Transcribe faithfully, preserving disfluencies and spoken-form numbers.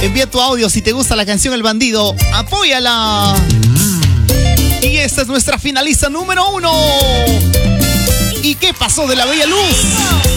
Envía tu audio si te gusta la canción El Bandido. ¡Apóyala! Y esta es nuestra finalista número uno. ¿Y qué pasó de la Bella Luz?